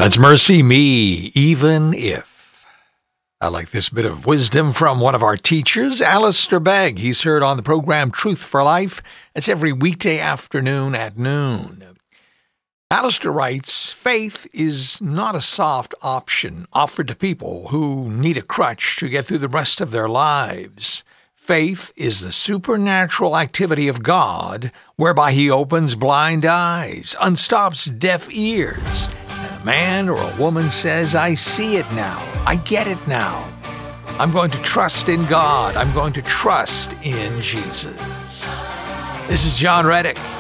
That's Mercy Me, Even If. I like this bit of wisdom from one of our teachers, Alistair Begg. He's heard on the program Truth for Life. It's every weekday afternoon at noon. Alistair writes, faith is not a soft option offered to people who need a crutch to get through the rest of their lives. Faith is the supernatural activity of God whereby He opens blind eyes, unstops deaf ears, and a man or a woman says, I see it now, I get it now. I'm going to trust in God. I'm going to trust in Jesus. This is John Reddick.